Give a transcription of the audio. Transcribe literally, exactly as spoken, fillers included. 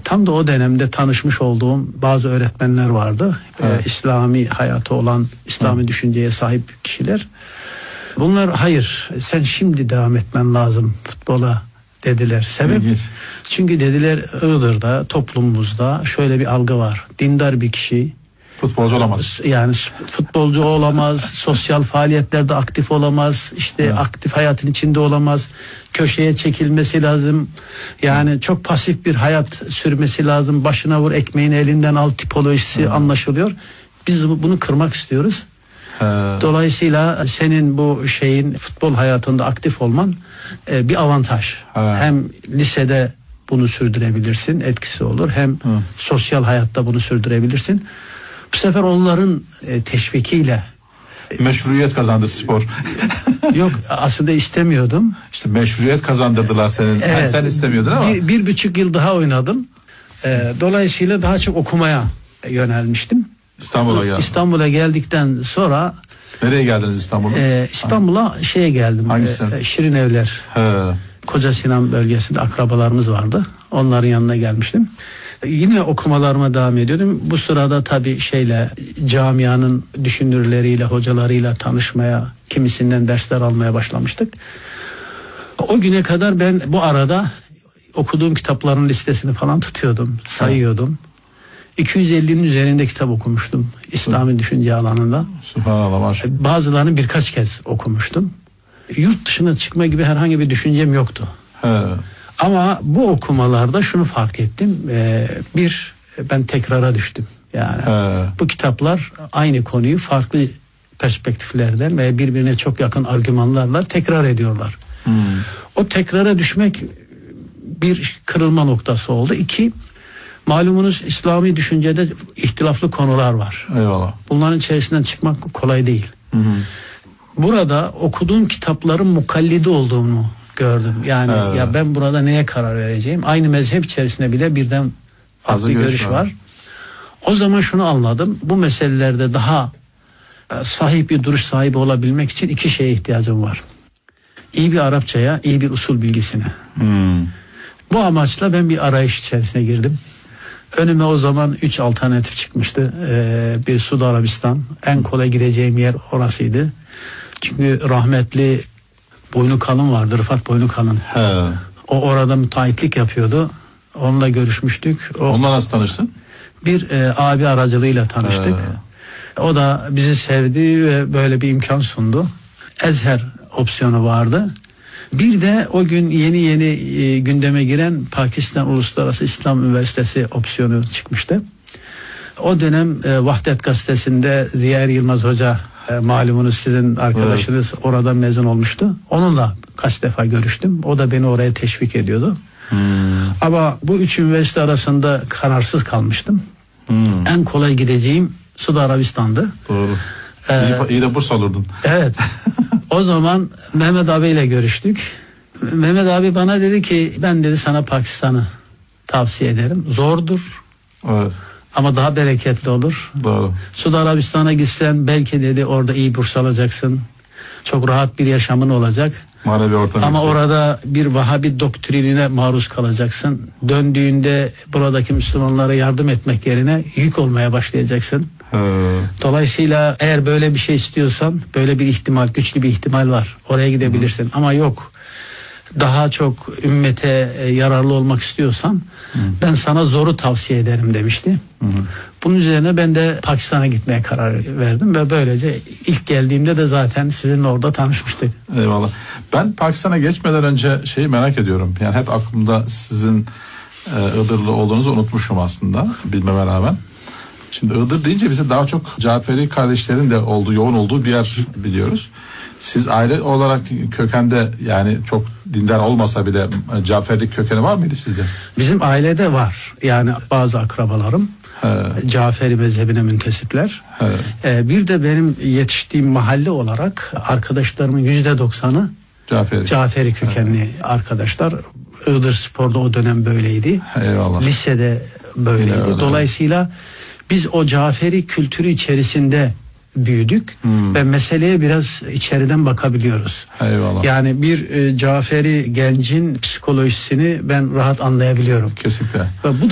tam da o dönemde tanışmış olduğum bazı öğretmenler vardı. Evet. Ee, İslami hayatı olan, İslami Hı. düşünceye sahip kişiler. Bunlar hayır, sen şimdi devam etmen lazım futbola dediler. Sebep? İlginç. Çünkü dediler Iğdır'da, toplumumuzda şöyle bir algı var. Dindar bir kişi futbolcu olamaz. Yani futbolcu olamaz, sosyal faaliyetlerde aktif olamaz, işte evet. aktif hayatın içinde olamaz, köşeye çekilmesi lazım. Yani evet. çok pasif bir hayat sürmesi lazım. Başına vur, ekmeğini elinden al tipolojisi evet. anlaşılıyor. Biz bunu kırmak istiyoruz. Evet. Dolayısıyla senin bu şeyin futbol hayatında aktif olman e, bir avantaj. Evet. Hem lisede bunu sürdürebilirsin, etkisi olur. Hem evet. sosyal hayatta bunu sürdürebilirsin. Bu sefer onların e, teşvikiyle meşruiyet kazandı spor. Yok, aslında istemiyordum. İşte meşruiyet kazandırdılar senin. Evet, yani sen istemiyordun ama. Bir, bir buçuk yıl daha oynadım. E, dolayısıyla daha çok okumaya yönelmiştim. İstanbul'a geldim. İstanbul'a geldikten sonra. Nereye geldiniz İstanbul'a? E, İstanbul'a şeye geldim. Hangisi? E, Şirinevler. He. Koca Sinan bölgesinde akrabalarımız vardı. Onların yanına gelmiştim. Yine okumalarıma devam ediyordum. Bu sırada tabii şeyle, camianın düşünürleriyle, hocalarıyla tanışmaya, kimisinden dersler almaya başlamıştık. O güne kadar ben bu arada okuduğum kitapların listesini falan tutuyordum, sayıyordum. iki yüz ellinin üzerinde kitap okumuştum İslami düşünce alanında. Subhanallah, maşallah. Bazılarını birkaç kez okumuştum. Yurt dışına çıkma gibi herhangi bir düşüncem yoktu. He. Ama bu okumalarda şunu fark ettim. Ee, bir, ben tekrara düştüm. Yani He. bu kitaplar aynı konuyu farklı perspektiflerden ve birbirine çok yakın argümanlarla tekrar ediyorlar. Hmm. O tekrara düşmek bir kırılma noktası oldu. İki, malumunuz İslami düşüncede ihtilaflı konular var. Eyvallah. Bunların içerisinden çıkmak kolay değil. Hı hı. Burada okuduğum kitapların mukallidi olduğumu gördüm. Yani evet. ya ben burada neye karar vereceğim? Aynı mezhep içerisinde bile birden farklı görüş, görüş var. var. O zaman şunu anladım. Bu meselelerde daha e, sahip bir duruş sahibi olabilmek için iki şeye ihtiyacım var. İyi bir Arapçaya, iyi bir usul bilgisine. Hmm. Bu amaçla ben bir arayış içerisine girdim. Önüme o zaman üç alternatif çıkmıştı. Ee, bir Suudi Arabistan. En kolay gideceğim yer orasıydı. Çünkü rahmetli Boynu Kalın vardı. Rıfat Boynu Kalın. He. O orada müteahhitlik yapıyordu. Onunla görüşmüştük. O, Onunla nasıl tanıştın? Bir e, abi aracılığıyla tanıştık. He. O da bizi sevdi ve böyle bir imkan sundu. Ezher opsiyonu vardı. Bir de o gün yeni yeni e, gündeme giren Pakistan Uluslararası İslam Üniversitesi opsiyonu çıkmıştı. O dönem e, Vahdet Gazetesi'nde Ziya Yılmaz Hoca, e, malumunuz sizin arkadaşınız, evet. oradan mezun olmuştu. Onunla kaç defa görüştüm. O da beni oraya teşvik ediyordu. Hmm. Ama bu üç üniversite arasında kararsız kalmıştım. Hmm. En kolay gideceğim Suudi Arabistan'dı. Doğru. Ee, iyi, iyi de burs alırdın. Evet. O zaman Mehmet abiyle görüştük. Mehmet abi bana dedi ki ben dedi sana Pakistan'ı tavsiye ederim. Zordur. Evet. Ama daha bereketli olur. Doğru. Suudi Arabistan'a gitsen belki dedi orada iyi burs alacaksın. Çok rahat bir yaşamın olacak. Manevi ortam. Ama orada bir Vahabi doktrinine maruz kalacaksın. Döndüğünde buradaki Müslümanlara yardım etmek yerine yük olmaya başlayacaksın. He. Dolayısıyla eğer böyle bir şey istiyorsan, böyle bir ihtimal, güçlü bir ihtimal var. Oraya gidebilirsin. Hı. Ama yok. Daha çok ümmete yararlı olmak istiyorsan Hı. ben sana zoru tavsiye ederim demişti. Hı. Bunun üzerine ben de Pakistan'a gitmeye karar verdim ve böylece ilk geldiğimde de zaten sizinle orada tanışmıştık. Eyvallah. Ben Pakistan'a geçmeden önce şeyi merak ediyorum. Yani hep aklımda sizin e, Iğdırlı olduğunuzu unutmuşum aslında, bilmeme rağmen. Şimdi Iğdır deyince bize daha çok Caferi kardeşlerin de olduğu, yoğun olduğu bir yer biliyoruz. Siz aile olarak kökende, yani çok dindar olmasa bile Caferlik kökeni var mıydı sizde? Bizim ailede var. Yani bazı akrabalarım He. Caferi mezhebine müntesipler. Ee, bir de benim yetiştiğim mahalle olarak arkadaşlarımın yüzde doksanı Caferi. Caferi kökenli He. arkadaşlar. Iğdır Spor'da o dönem böyleydi. Eyvallah. Lisede böyleydi. Eyvallah. Dolayısıyla biz o Caferi kültürü içerisinde büyüdük hmm. ve meseleye biraz içeriden bakabiliyoruz. Eyvallah. Yani bir e, Caferi gencin psikolojisini ben rahat anlayabiliyorum. Kesinlikle. Ve bu